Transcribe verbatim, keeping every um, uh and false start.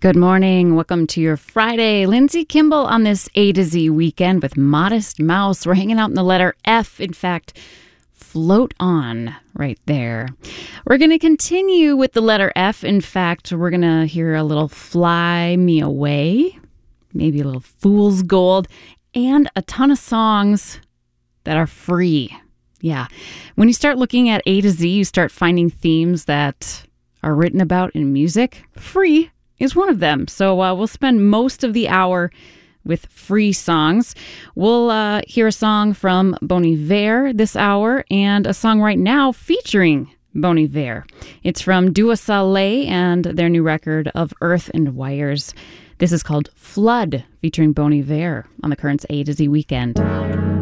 Good morning. Welcome to your Friday. Lindsay Kimball on this A to Z weekend with Modest Mouse. We're hanging out in the letter F. In fact, float on right there. We're going to continue with the letter F. In fact, we're going to hear a little Fly Me Away, maybe a little Fool's Gold, and a ton of songs that are free. Yeah. When you start looking at A to Z, you start finding themes that are written about in music. Free is one of them. So uh, we'll spend most of the hour with free songs. We'll uh, hear a song from Bon Iver this hour and a song right now featuring Bon Iver. It's from Dua Saleh and their new record of Earth and Wires. This is called Flood featuring Bon Iver on the Currents A to Z Weekend.